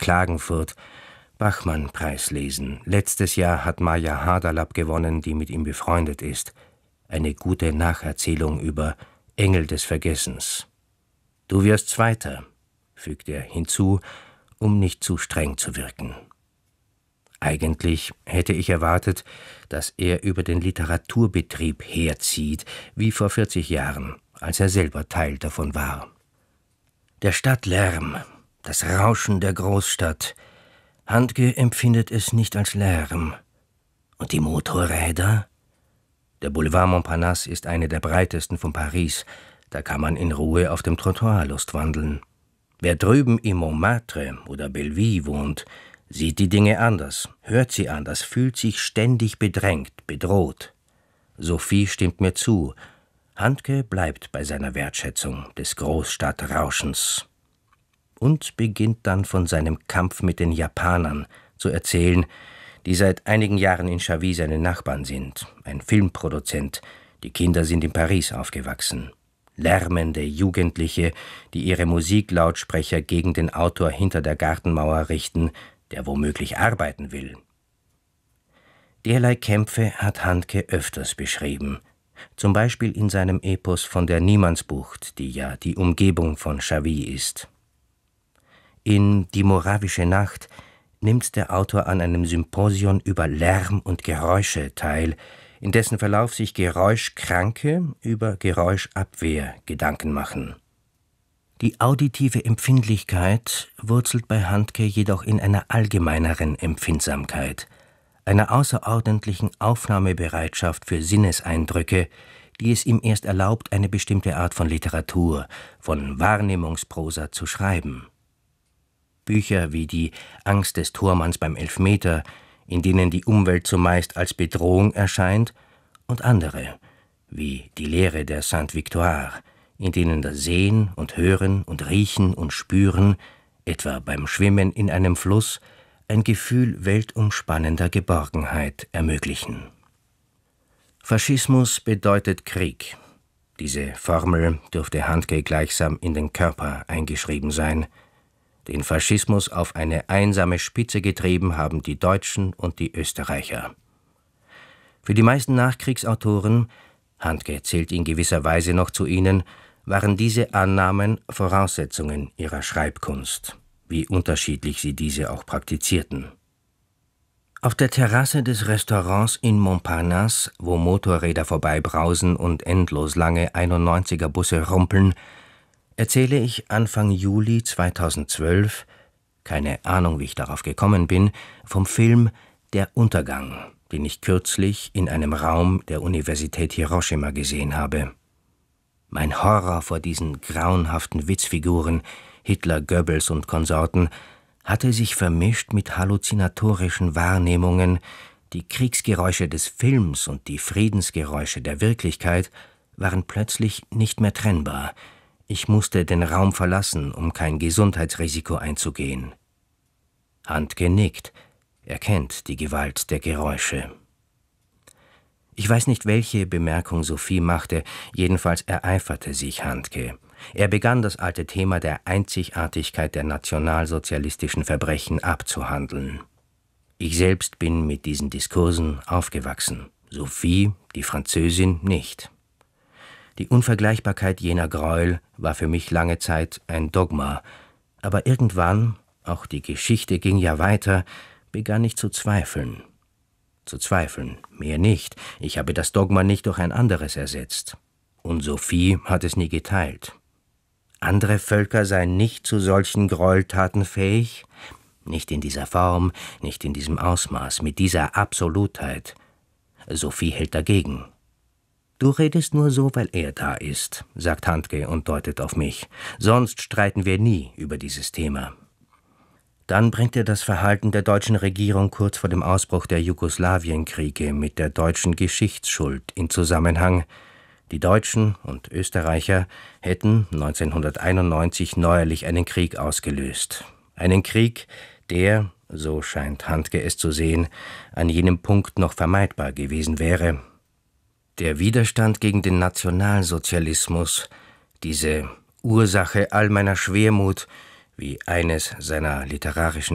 Klagenfurt, Bachmann-Preis lesen. Letztes Jahr hat Maja Haderlapp gewonnen, die mit ihm befreundet ist. Eine gute Nacherzählung über Engel des Vergessens. Du wirst Zweiter, fügt er hinzu, um nicht zu streng zu wirken. Eigentlich hätte ich erwartet, dass er über den Literaturbetrieb herzieht, wie vor 40 Jahren, als er selber Teil davon war. Der Stadtlärm, das Rauschen der Großstadt. Handke empfindet es nicht als Lärm. Und die Motorräder? Der Boulevard Montparnasse ist eine der breitesten von Paris. Da kann man in Ruhe auf dem Trottoir lustwandeln. Wer drüben im Montmartre oder Belleville wohnt, sieht die Dinge anders, hört sie anders, fühlt sich ständig bedrängt, bedroht. Sophie stimmt mir zu. Handke bleibt bei seiner Wertschätzung des Großstadtrauschens und beginnt dann von seinem Kampf mit den Japanern zu erzählen, die seit einigen Jahren in Chavy seine Nachbarn sind, ein Filmproduzent, die Kinder sind in Paris aufgewachsen. Lärmende Jugendliche, die ihre Musiklautsprecher gegen den Autor hinter der Gartenmauer richten, der womöglich arbeiten will. Derlei Kämpfe hat Handke öfters beschrieben, zum Beispiel in seinem Epos von der Niemandsbucht, die ja die Umgebung von Chavy ist. In Die moravische Nacht nimmt der Autor an einem Symposion über Lärm und Geräusche teil, in dessen Verlauf sich Geräuschkranke über Geräuschabwehr Gedanken machen. Die auditive Empfindlichkeit wurzelt bei Handke jedoch in einer allgemeineren Empfindsamkeit, einer außerordentlichen Aufnahmebereitschaft für Sinneseindrücke, die es ihm erst erlaubt, eine bestimmte Art von Literatur, von Wahrnehmungsprosa zu schreiben. Bücher wie die Angst des Tormanns beim Elfmeter, in denen die Umwelt zumeist als Bedrohung erscheint, und andere, wie die Lehre der Sainte-Victoire, in denen das Sehen und Hören und Riechen und Spüren, etwa beim Schwimmen in einem Fluss, ein Gefühl weltumspannender Geborgenheit ermöglichen. Faschismus bedeutet Krieg. Diese Formel dürfte Handke gleichsam in den Körper eingeschrieben sein. Den Faschismus auf eine einsame Spitze getrieben haben die Deutschen und die Österreicher. Für die meisten Nachkriegsautoren, Handke zählt in gewisser Weise noch zu ihnen, waren diese Annahmen Voraussetzungen ihrer Schreibkunst, wie unterschiedlich sie diese auch praktizierten. Auf der Terrasse des Restaurants in Montparnasse, wo Motorräder vorbeibrausen und endlos lange 91er-Busse rumpeln, erzähle ich Anfang Juli 2012, keine Ahnung, wie ich darauf gekommen bin, vom Film Der Untergang, den ich kürzlich in einem Raum der Universität Hiroshima gesehen habe. Mein Horror vor diesen grauenhaften Witzfiguren, Hitler, Goebbels und Konsorten, hatte sich vermischt mit halluzinatorischen Wahrnehmungen, die Kriegsgeräusche des Films und die Friedensgeräusche der Wirklichkeit waren plötzlich nicht mehr trennbar. Ich musste den Raum verlassen, um kein Gesundheitsrisiko einzugehen. Handke nickt, er kennt die Gewalt der Geräusche. Ich weiß nicht, welche Bemerkung Sophie machte, jedenfalls ereiferte sich Handke. Er begann das alte Thema der Einzigartigkeit der nationalsozialistischen Verbrechen abzuhandeln. Ich selbst bin mit diesen Diskursen aufgewachsen, Sophie, die Französin, nicht. Die Unvergleichbarkeit jener Gräuel war für mich lange Zeit ein Dogma, aber irgendwann, auch die Geschichte ging ja weiter, begann ich zu zweifeln. Zu zweifeln, mehr nicht, ich habe das Dogma nicht durch ein anderes ersetzt. Und Sophie hat es nie geteilt. Andere Völker seien nicht zu solchen Gräueltaten fähig, nicht in dieser Form, nicht in diesem Ausmaß, mit dieser Absolutheit. Sophie hält dagegen. »Du redest nur so, weil er da ist«, sagt Handke und deutet auf mich. »Sonst streiten wir nie über dieses Thema.« Dann bringt er das Verhalten der deutschen Regierung kurz vor dem Ausbruch der Jugoslawienkriege mit der deutschen Geschichtsschuld in Zusammenhang. Die Deutschen und Österreicher hätten 1991 neuerlich einen Krieg ausgelöst. Einen Krieg, der, so scheint Handke es zu sehen, an jenem Punkt noch vermeidbar gewesen wäre. Der Widerstand gegen den Nationalsozialismus, diese Ursache all meiner Schwermut, wie eines seiner literarischen